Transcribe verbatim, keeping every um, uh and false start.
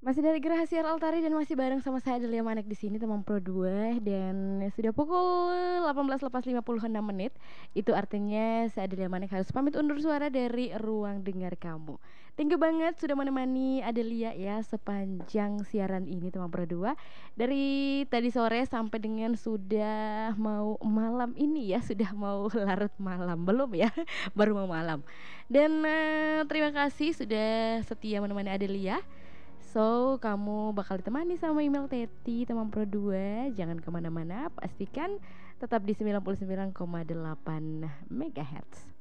Masih dari Grahasia Altari dan masih bareng sama saya Adelia Manik di sini teman Pro dua dan sudah pukul delapan belas lepas lima puluh enam menit. Itu artinya saya Adelia Manik harus pamit undur suara dari ruang dengar kamu. Thank you banget sudah menemani Adelia ya sepanjang siaran ini teman Pro dua. Dari tadi sore sampai dengan sudah mau malam ini ya, sudah mau larut malam. Belum ya, baru mau malam. Dan uh, terima kasih sudah setia menemani Adelia. So, kamu bakal ditemani sama email Teti, teman Pro dua. Jangan kemana-mana, pastikan tetap di sembilan puluh sembilan koma delapan megahertz.